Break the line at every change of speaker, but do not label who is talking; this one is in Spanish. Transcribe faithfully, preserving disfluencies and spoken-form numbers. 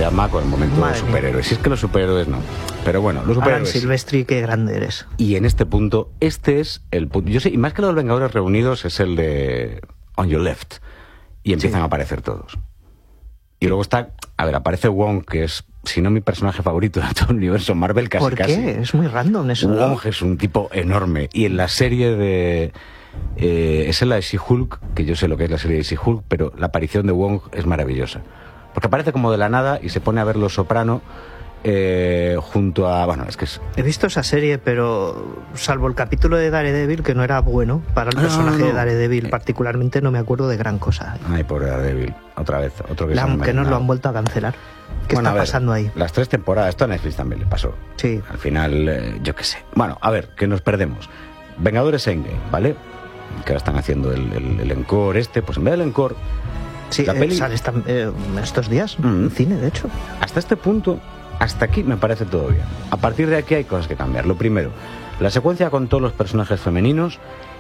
llama con el momento
Madre
de superhéroes. Si es que los superhéroes no. Pero bueno, los
Alan
superhéroes.
Silvestri, qué grande eres.
Y en este punto, este es el punto. Yo sé, y más que los Vengadores reunidos, es el de On Your Left. Y empiezan
Sí.
a aparecer todos. Y luego está, a ver, aparece Wong, que es, si no mi personaje favorito de todo el universo Marvel, casi
¿Por qué?
casi.
Es muy random eso. ¿no?
Wong es un tipo enorme. Y en la serie de... Eh, es en la de She-Hulk, que yo sé lo que es la serie de She-Hulk, pero la aparición de Wong es maravillosa. Porque aparece como de la nada y se pone a ver Los Soprano eh, junto a... Bueno, es que es...
He visto esa serie, pero salvo el capítulo de Daredevil, que no era bueno para el
No,
personaje
no, no.
de Daredevil,
Eh.
particularmente no me acuerdo de gran cosa.
Ay, pobre Daredevil. Otra vez, otro que
La-
se ha
que nos lo
envenenado.
han vuelto a cancelar. ¿Qué
Bueno,
está
a ver,
pasando ahí?
Las tres temporadas, esto a Netflix también le pasó.
Sí.
Al final, eh, yo qué sé. Bueno, a ver, que nos perdemos. Vengadores Endgame, ¿vale? Que ahora están haciendo el, el, el encore este. Pues en vez del encore,
Sí,
la
eh,
peli-
sale esta- eh, estos días
Mm.
en cine, de hecho.
hasta este punto, hasta aquí me parece todo bien. A partir de aquí hay cosas que cambiar. Lo primero, la secuencia con todos los personajes femeninos